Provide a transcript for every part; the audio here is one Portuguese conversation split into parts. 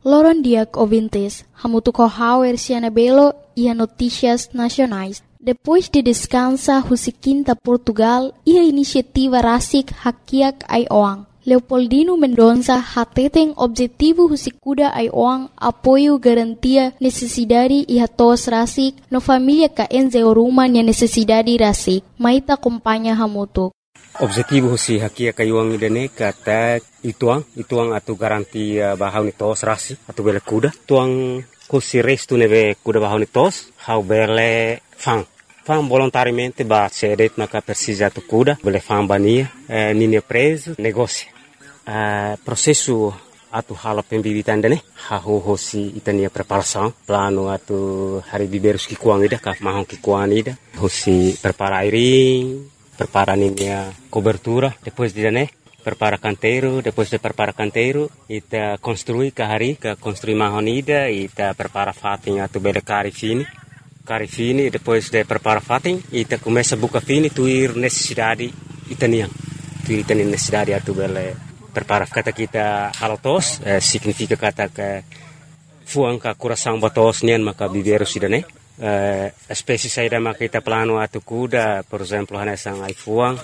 Loron Diak ouvintes, hamutuco hauer Cianabelo e a notícias nacionais. Depois de descansa Husiquinta Portugal e a iniciativa Rasik Hakiak Aioang. Leopoldino Mendonça hateten objetivo Husikuda Aioang apoio garantia necessidade e hatos Rasik no família ka enzeoruma nia necessidade Rasik. Maita acompanha hamutuk. Objetivo husi hakia kayuang idane kata ituang atu garanti bahau ni tos rasi atu bele kuda tuang husi restu neve kuda bahau ni tos hau bele fang volontariamente ba cedet maka persija tu kuda bele fang bania nini preso negócio processo atu hala pembibitan dane hau husi itania preparação plano atu hari biberus ki kuang ida ka mahong ki kuang ida husi prepara airing prepara a cobertura, depois de prepara canteiro, depois de prepara canteiro, ita construi kahari, construi mahonida, ita prepara fatin atu bele cari fini, depois de prepara fatin, ita começa buka fini, tuir necessidade itaniang, tuir itani necessidade atu bele prepara kata kita halotos, significa kata ke fuang ka coração batos nian maka biberu sidane. Espécie saída makita plano atu kuda, por exemplo, hanesang ai fuang,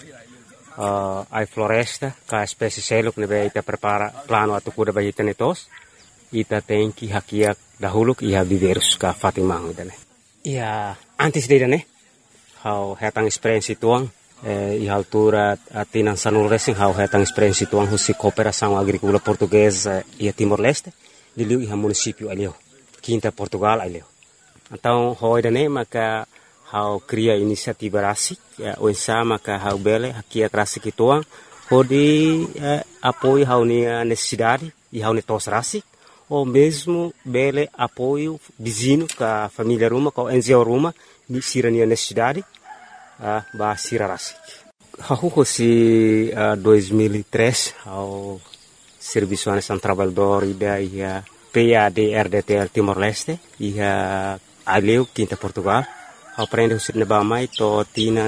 ai floresta, ka espécie seluk nebe ita prepara plano atu kuda bagi tenetos, ita tenki hakiak dahuluk iha biverus ka Fatimah idane. Ia antes de idane, hau hetang experiência tuang, iha altura atinan sanul racing hau hetang experiência tuang husi cooperação agrícola portuguesa ia Timor-Leste, diliu iha município alio, Quinta Portugal alio. Então, hoidane maka hau cria inisiativa rasik, oinsa maka hau bele hakia rasik ituang, hodi apoio hau nia necessidade e hau tos rasik, ou mesmo bele apoio vizinho ka família ruma, ka NGO ruma, ni sira nia necessidade, ba sira rasik. Hau hosi 2003 hau serviço anesan trabalhador ida ia PAD-RDTL Timor-Leste, ia aleu Quinta Portugal, aprende o cinema mai to tina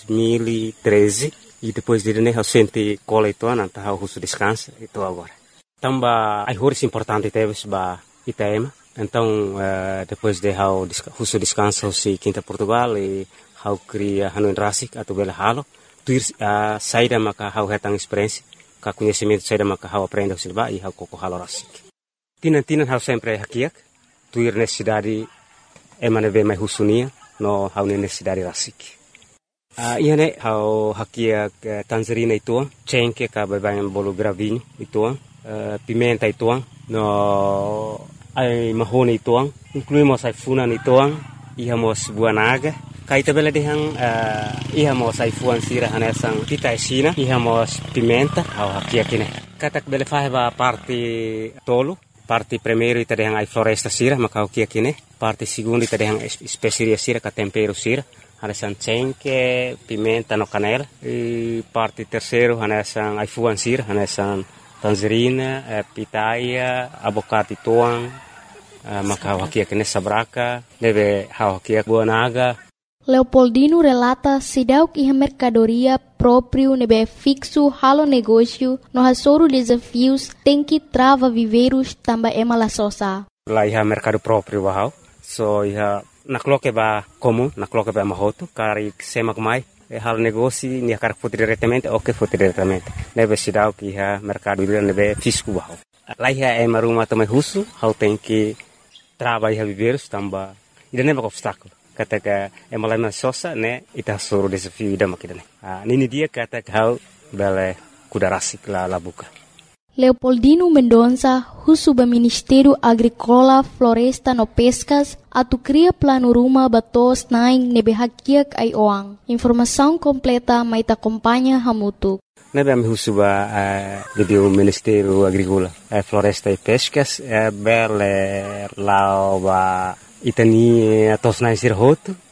2013 e depois de né eu senti cola então anta hau husu descansa itu agora. Tamba ai horis importante teves ba Itaema. Então depois de hau husu descansa husi Quinta Portugal e hau cria hanuin rasik atau bela halo tuir saída maka hau hetang experiência ka conhecimento saída maka hau aprende o cinema e hau koko halo rasik. Tinan hau sempre hakiak tuir necessidade emane ve mai husunia no hau necessidade rasik. Iane hau hakia tangerina ituang, cengke ka babayan bolo gravinho ituang, pimenta ituang, no ai mahone ituang, incluímos ai funan ituang, ihamos buanaga, kaita bela dehang ihamos ai fuan sira hanesang pita esina, ihamos pimenta hau hakia kine. Katak bela faheba parte tolo, parte primeiro ita dehang ai floresta sira maka hakia kine. Parte segundo ita dehang especiaria sira ka tempero sira, hanesan cengke, pimenta no canela. E parte terceiro hanesan ai fuan sira, hanesan tangerina, pitaya, abocate tuang, maka hakia kine sabraka, deve hakia buanaga. Leopoldino relata sidauk iha mercadoria próprio nebe fixo halo negócio no hasoro desafios tem que trava viveiros tamba emala sosa. Lá iha mercado próprio bahau, so iha nakloke ba comum, nakloke ba mahoto, kari semak mai, halo negócio ni akar foto diretamente, ok foto diretamente. Nebe sidauk iha mercado nebe fisco bahau. Lá iha emaruma também husu, hau tem que trava iha viveiros tamba, ida neba obstáculo. Kata ka emalai sosa ne ita suruh desafio ida makidane. Nini dia kata hau bele kuda rasik la buka. Leopoldino Mendonça husuba Ministério Agrícola, Floresta no Pescas atu cria plano rumah batos naing nebe hakiak Aioang. Informação completa maita acompanha hamutuk. Nebe ami husuba video Ministério Agrícola, Floresta e Pescas bele lao ba itani atos naing sirhotu